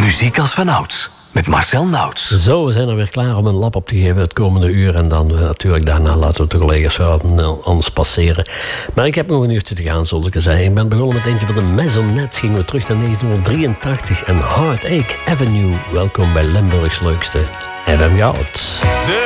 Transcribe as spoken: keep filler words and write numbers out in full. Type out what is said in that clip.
Muziek als vanouds. Met Marcel Nauts. Zo, we zijn er weer klaar om een lap op te geven het komende uur. En dan uh, natuurlijk daarna laten we de collega's wel ons passeren. Maar ik heb nog een uurtje te gaan, zoals ik al zei. Ik ben begonnen met eentje van de Maisonette. Gingen we terug naar negentien drieëntachtig. En Heartache Avenue. Welkom bij Limburgs leukste F M Goud.